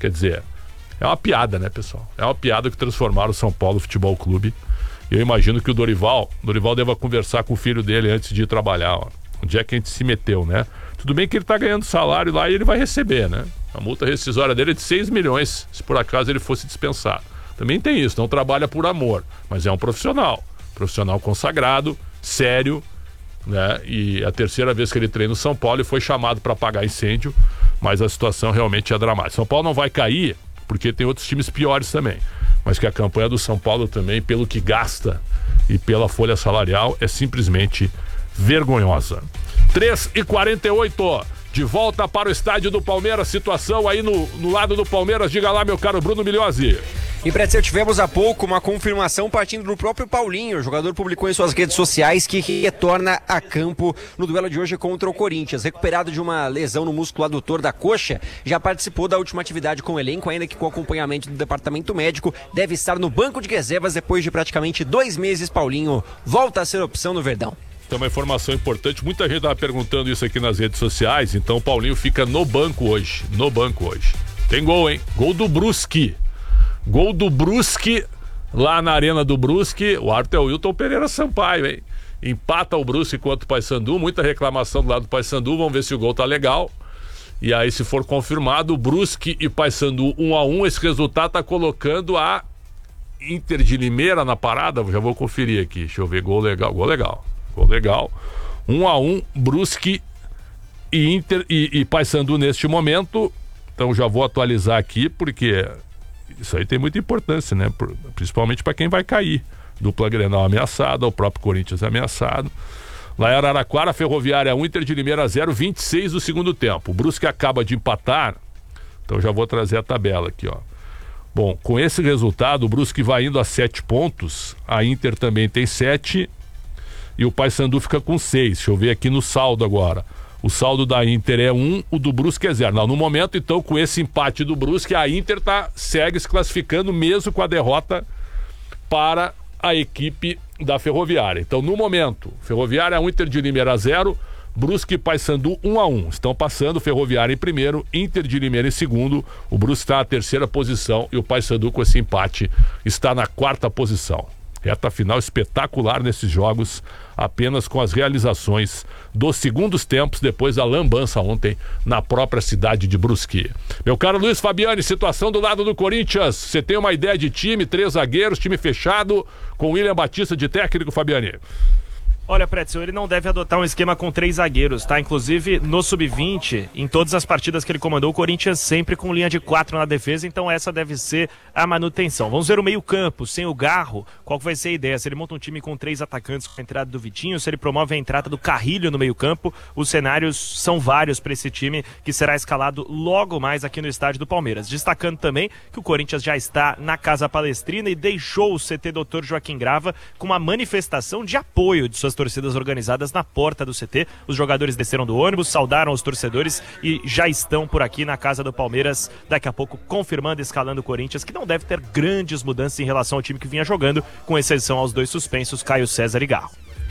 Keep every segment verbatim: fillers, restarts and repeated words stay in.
Quer dizer, é uma piada, né, pessoal? É uma piada que transformaram o São Paulo Futebol Clube. Eu imagino que o Dorival, Dorival deva conversar com o filho dele antes de ir trabalhar, ó. Onde é que a gente se meteu, né? Tudo bem que ele tá ganhando salário lá e ele vai receber, né? A multa rescisória dele é de seis milhões, se por acaso ele fosse dispensado. Também tem isso, não trabalha por amor, mas é um profissional. Profissional consagrado, sério, né? E a terceira vez que ele treina no São Paulo, ele foi chamado para apagar incêndio, mas a situação realmente é dramática. São Paulo não vai cair, porque tem outros times piores também. Mas que a campanha do São Paulo também, pelo que gasta e pela folha salarial, é simplesmente vergonhosa. três e quarenta e oito, de volta para o estádio do Palmeiras, situação aí no, no lado do Palmeiras. Diga lá, meu caro Bruno Milhozzi. E, Pretzel, tivemos há pouco uma confirmação partindo do próprio Paulinho. O jogador publicou em suas redes sociais que retorna a campo no duelo de hoje contra o Corinthians. Recuperado de uma lesão no músculo adutor da coxa, já participou da última atividade com o elenco, ainda que com acompanhamento do departamento médico. Deve estar no banco de reservas depois de praticamente dois meses. Paulinho volta a ser opção no Verdão. Tem uma informação importante, muita gente estava perguntando isso aqui nas redes sociais, então o Paulinho fica no banco hoje, no banco hoje. Tem gol, hein? Gol do Brusque. Gol do Brusque, lá na arena do Brusque. O árbitro é o Wilton Pereira Sampaio, hein? Empata o Brusque contra o Paysandu, muita reclamação do lado do Paysandu, vamos ver se o gol tá legal. E aí, se for confirmado, Brusque e Paysandu um a um, esse resultado tá colocando a Inter de Limeira na parada, já vou conferir aqui, deixa eu ver, gol legal, gol legal. Ficou legal. Um a um, Brusque e Inter e, e Paysandu neste momento. Então já vou atualizar aqui, porque isso aí tem muita importância, né? Por, principalmente para quem vai cair. Dupla Grenal ameaçada, o próprio Corinthians ameaçado. Lá em Araraquara, Ferroviária um, Inter de Limeira zero, vinte e seis do segundo tempo. O Brusque acaba de empatar. Então já vou trazer a tabela aqui, ó. Bom, com esse resultado, o Brusque vai indo a sete pontos. A Inter também tem sete. E o Paysandu fica com seis. Deixa eu ver aqui no saldo agora. O saldo da Inter é um, o do Brusque é zero. Não, no momento, então, com esse empate do Brusque, a Inter tá, segue se classificando mesmo com a derrota para a equipe da Ferroviária. Então, no momento, Ferroviária um, Inter de Limeira zero, Brusque e Paysandu um a um. Estão passando, Ferroviária em primeiro, Inter de Limeira em segundo. O Brusque está na terceira posição e o Paysandu, com esse empate, está na quarta posição. Reta final espetacular nesses jogos, apenas com as realizações dos segundos tempos depois da lambança ontem na própria cidade de Brusque. Meu caro Luiz Fabiani, situação do lado do Corinthians. Você tem uma ideia de time, três zagueiros, time fechado, com William Batista de técnico, Fabiani? Olha, Pretzel, ele não deve adotar um esquema com três zagueiros, tá? Inclusive, no sub vinte, em todas as partidas que ele comandou, o Corinthians sempre com linha de quatro na defesa, então essa deve ser a manutenção. Vamos ver o meio-campo, sem o Garro, qual vai ser a ideia? Se ele monta um time com três atacantes com a entrada do Vitinho, se ele promove a entrada do Carrilho no meio-campo, os cenários são vários para esse time que será escalado logo mais aqui no estádio do Palmeiras. Destacando também que o Corinthians já está na Casa Palestrina e deixou o C T doutor Joaquim Grava com uma manifestação de apoio de suas torcidas organizadas na porta do C T. Os jogadores desceram do ônibus, saudaram os torcedores e já estão por aqui na casa do Palmeiras, daqui a pouco confirmando e escalando o Corinthians, que não deve ter grandes mudanças em relação ao time que vinha jogando, com exceção aos dois suspensos, Caio César e Garro.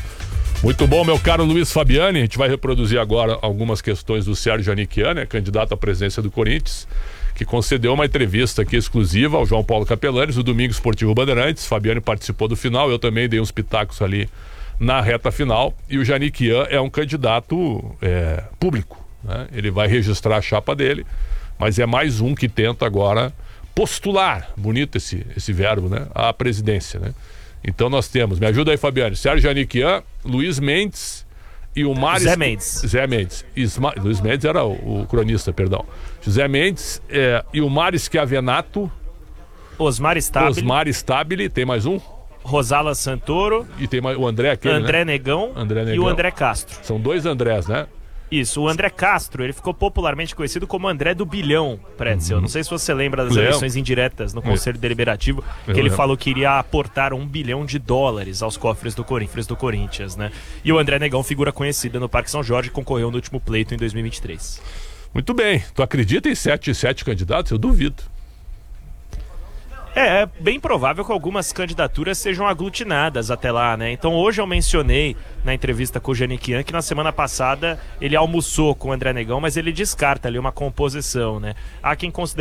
Muito bom, meu caro Luiz Fabiani. A gente vai reproduzir agora algumas questões do Sérgio Aniquian, né, candidato à presidência do Corinthians, que concedeu uma entrevista aqui exclusiva ao João Paulo Capelanes, do Domingo Esportivo Bandeirantes. Fabiani participou do final, eu também dei uns pitacos ali na reta final, e o Janiquian é um candidato é, público, né? Ele vai registrar a chapa dele, mas é mais um que tenta agora postular, bonito esse, esse verbo, né? A presidência, né? Então nós temos, me ajuda aí, Fabiano, Sérgio Janiquian, Luiz Mendes e o Maris... Zé Mendes. Zé Mendes. Isma... Luiz Mendes era o, o cronista, perdão. José Mendes é, e o Maris Chiavenato. Osmar Stabile. Osmar Stabile, tem mais um? Rosala Santoro. E tem mais, o André aquele, André, né? Negão, André Negão e o André Castro. São dois Andrés, né? Isso, o André Castro, ele ficou popularmente conhecido como André do Bilhão, Pretzel. Uhum. Não sei se você lembra das Lembro. eleições indiretas no Conselho Eu. Deliberativo, Eu que ele lembro. falou que iria aportar um bilhão de dólares aos cofres do Corinthians, do Corinthians, né? E o André Negão, figura conhecida no Parque São Jorge, concorreu no último pleito em dois mil e vinte e três. Muito bem. Tu acredita em sete, sete candidatos? Eu duvido. É, é bem provável que algumas candidaturas sejam aglutinadas até lá, né? Então hoje eu mencionei na entrevista com o Janiquian que na semana passada ele almoçou com o André Negão, mas ele descarta ali uma composição, né? Há quem considere